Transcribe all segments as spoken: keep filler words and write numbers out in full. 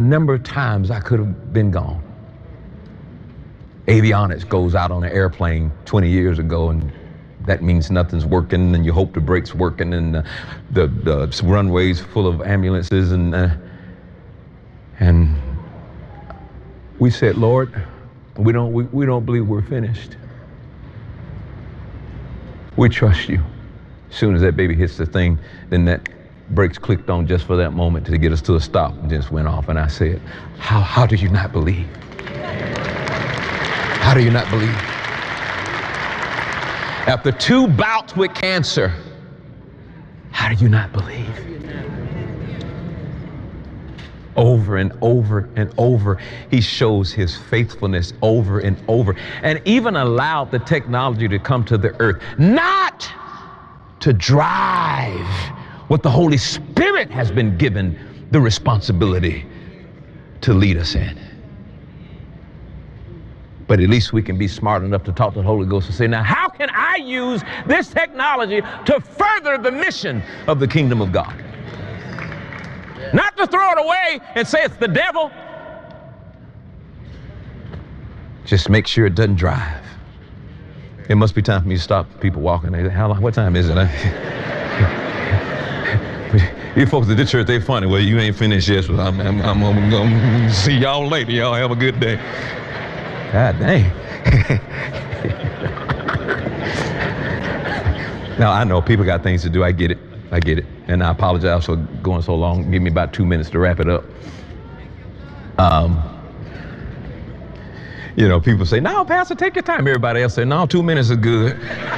number of times I could have been gone. Avionics goes out on an airplane twenty years ago, and that means nothing's working, and you hope the brakes working, and the, the, the runway's full of ambulances, and uh, and we said, Lord, we don't we, we don't believe we're finished. We trust you. As soon as that baby hits the thing, then that brakes clicked on just for that moment to get us to a stop, and just went off. And I said, how how do you not believe? How do you not believe? After two bouts with cancer, how do you not believe? Over and over and over, he shows his faithfulness over and over, and even allowed the technology to come to the earth, not to drive what the Holy Spirit has been given the responsibility to lead us in. But at least we can be smart enough to talk to the Holy Ghost and say, now, how can I use this technology to further the mission of the kingdom of God? Not to throw it away and say it's the devil. Just make sure it doesn't drive. It must be time for me to stop people walking. How long? What time is it? You folks at this church, they funny. Well, you ain't finished yet, so I'm, I'm, I'm, I'm going to see y'all later. Y'all have a good day. God dang. Now, I know people got things to do. I get it. I get it. And I apologize for going so long. Give me about two minutes to wrap it up. Um, you know, people say, no, Pastor, take your time. Everybody else say, no, two minutes is good.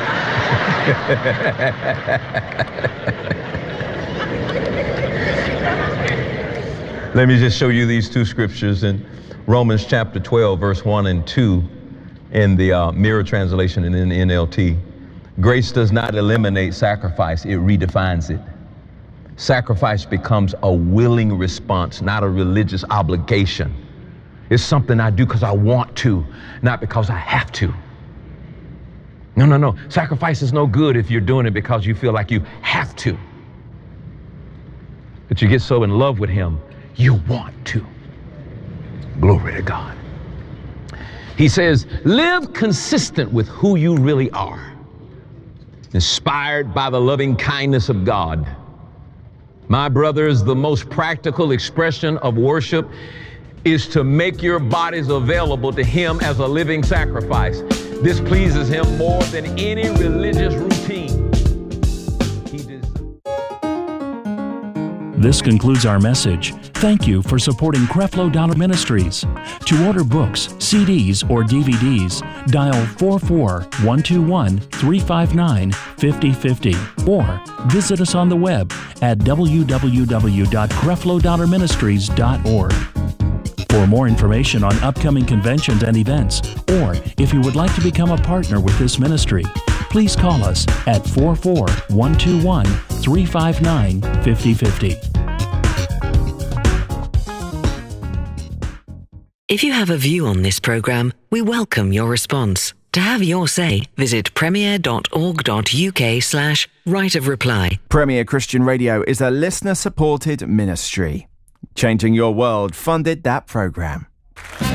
Let me just show you these two scriptures in Romans chapter twelve, verse one and two in the uh, Mirror translation and in the N L T. Grace does not eliminate sacrifice, it redefines it. Sacrifice becomes a willing response, not a religious obligation. It's something I do because I want to, not because I have to. No, no, no. Sacrifice is no good if you're doing it because you feel like you have to. But you get so in love with him, you want to. Glory to God. He says, live consistent with who you really are, inspired by the loving kindness of God. My brothers, the most practical expression of worship is to make your bodies available to him as a living sacrifice. This pleases him more than any religious routine. This concludes our message. Thank you for supporting Creflo Dollar Ministries. To order books, C Ds, or D V Ds, dial four four, one two one, three five nine, five zero five zero or visit us on the web at w w w dot creflo dollar ministries dot org. For more information on upcoming conventions and events, or if you would like to become a partner with this ministry, please call us at four four, one two one, three five nine, five zero five zero. If you have a view on this program, we welcome your response. To have your say, visit premier dot org dot u k slash right of reply. Premier Christian Radio is a listener-supported ministry. Changing Your World funded that program.